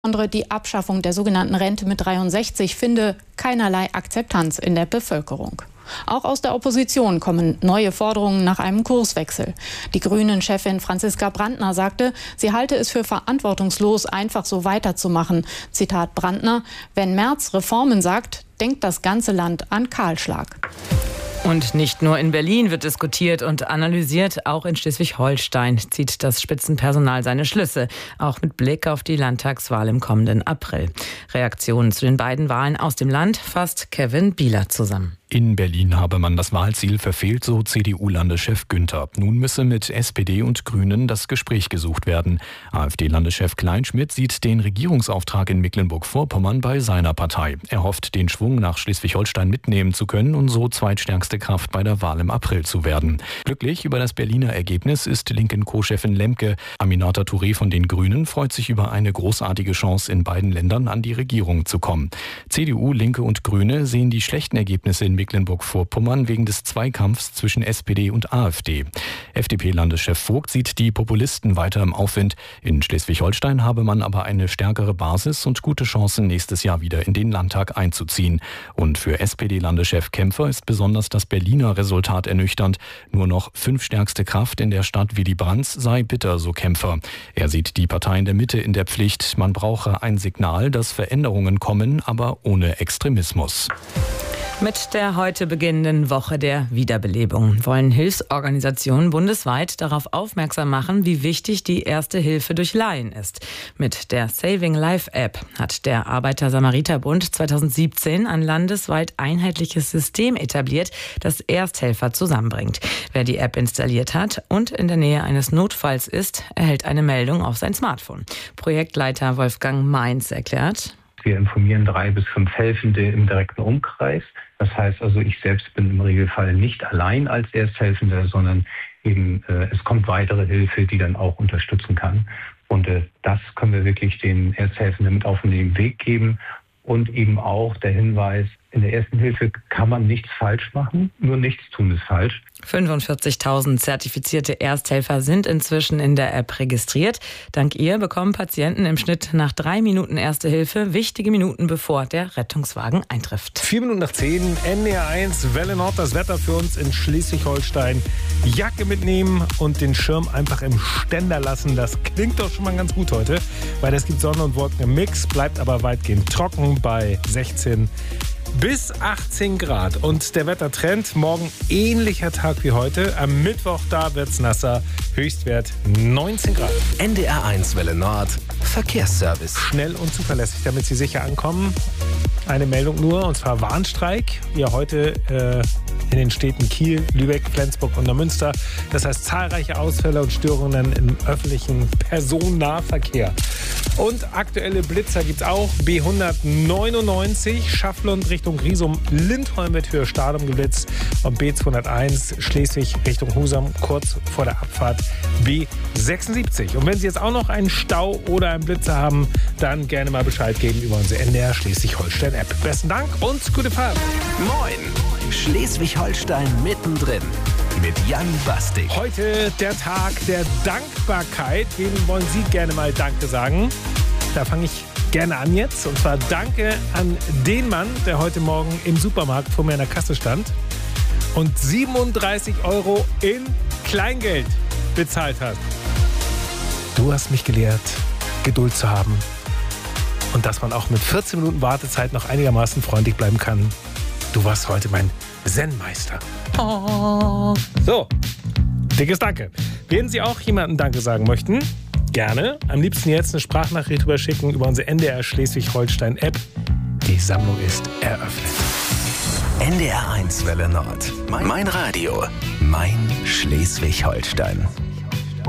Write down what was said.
Die Abschaffung der sogenannten Rente mit 63 finde keinerlei Akzeptanz in der Bevölkerung. Auch aus der Opposition kommen neue Forderungen nach einem Kurswechsel. Die Grünen-Chefin Franziska Brantner sagte, sie halte es für verantwortungslos, einfach so weiterzumachen. Zitat Brantner: Wenn Merz Reformen sagt, denkt das ganze Land an Kahlschlag. Und nicht nur in Berlin wird diskutiert und analysiert, auch in Schleswig-Holstein zieht das Spitzenpersonal seine Schlüsse, auch mit Blick auf die Landtagswahl im kommenden April. Reaktionen zu den beiden Wahlen aus dem Land fasst Kevin Bieler zusammen. In Berlin habe man das Wahlziel verfehlt, so CDU-Landeschef Günther. Nun müsse mit SPD und Grünen das Gespräch gesucht werden. AfD-Landeschef Kleinschmidt sieht den Regierungsauftrag in Mecklenburg-Vorpommern bei seiner Partei. Er hofft, den Schwung nach Schleswig-Holstein mitnehmen zu können und so zweitstärkste Kraft bei der Wahl im April zu werden. Glücklich über das Berliner Ergebnis ist Linken-Co-Chefin Lemke. Aminata Touré von den Grünen freut sich über eine großartige Chance, in beiden Ländern an die Regierung zu kommen. CDU, Linke und Grüne sehen die schlechten Ergebnisse in Mecklenburg-Vorpommern wegen des Zweikampfs zwischen SPD und AfD. FDP-Landeschef Vogt sieht die Populisten weiter im Aufwind. In Schleswig-Holstein habe man aber eine stärkere Basis und gute Chancen, nächstes Jahr wieder in den Landtag einzuziehen. Und für SPD-Landeschef Kämpfer ist besonders das Berliner Resultat ernüchternd. Nur noch 5 stärkste Kraft in der Stadt Willy Brandt sei bitter, so Kämpfer. Er sieht die Parteien der Mitte in der Pflicht. Man brauche ein Signal, dass Veränderungen kommen, aber ohne Extremismus. Mit der heute beginnenden Woche der Wiederbelebung wollen Hilfsorganisationen bundesweit darauf aufmerksam machen, wie wichtig die Erste Hilfe durch Laien ist. Mit der Saving Life App hat der Arbeiter-Samariter-Bund 2017 ein landesweit einheitliches System etabliert, das Ersthelfer zusammenbringt. Wer die App installiert hat und in der Nähe eines Notfalls ist, erhält eine Meldung auf sein Smartphone. Projektleiter Wolfgang Mainz erklärt: Wir informieren 3 bis 5 Helfende im direkten Umkreis. Das heißt also, ich selbst bin im Regelfall nicht allein als Ersthelfender, sondern eben es kommt weitere Hilfe, die dann auch unterstützen kann. Und das können wir wirklich den Ersthelfenden mit auf den Weg geben. Und eben auch der Hinweis, in der Ersten Hilfe kann man nichts falsch machen, nur nichts tun ist falsch. 45.000 zertifizierte Ersthelfer sind inzwischen in der App registriert. Dank ihr bekommen Patienten im Schnitt nach 3 Minuten Erste Hilfe, wichtige Minuten bevor der Rettungswagen eintrifft. 4 Minuten nach 10, NDR1, Welle Nord, das Wetter für uns in Schleswig-Holstein. Jacke mitnehmen und den Schirm einfach im Ständer lassen. Das klingt doch schon mal ganz gut heute, weil es gibt Sonne und Wolken im Mix, bleibt aber weitgehend trocken bei 16 bis 18 Grad. Und der Wettertrend, morgen ähnlicher Tag wie heute. Am Mittwoch, da wird's nasser. Höchstwert 19 Grad. NDR1 Welle Nord, Verkehrsservice. Schnell und zuverlässig, damit Sie sicher ankommen. Eine Meldung nur, und zwar Warnstreik. Ja, heute in den Städten Kiel, Lübeck, Flensburg und Neumünster. Das heißt zahlreiche Ausfälle und Störungen im öffentlichen Personennahverkehr. Und aktuelle Blitzer gibt's auch. B199 Schafflund Richtung Griesum, Lindholm wird für Stadum geblitzt. Und B201 Schleswig Richtung Husum kurz vor der Abfahrt B76. Und wenn Sie jetzt auch noch einen Stau oder einen Blitzer haben, dann gerne mal Bescheid geben über unsere NDR Schleswig-Holstein App. Besten Dank und gute Fahrt. Moin, Schleswig-Holstein mittendrin mit Jan Bastik. Heute der Tag der Dankbarkeit. Wem wollen Sie gerne mal Danke sagen? Da fange ich gerne an jetzt. Und zwar Danke an den Mann, der heute Morgen im Supermarkt vor mir an der Kasse stand und 37 € in Kleingeld bezahlt hat. Du hast mich gelehrt, Geduld zu haben und dass man auch mit 14 Minuten Wartezeit noch einigermaßen freundlich bleiben kann. Du warst heute mein Zen-Meister. Oh. So, dickes Danke. Wenn Sie auch jemandem Danke sagen möchten, gerne. Am liebsten jetzt eine Sprachnachricht überschicken über unsere NDR Schleswig-Holstein-App. Die Sammlung ist eröffnet. NDR1 Welle Nord. Mein Radio. Mein Schleswig-Holstein.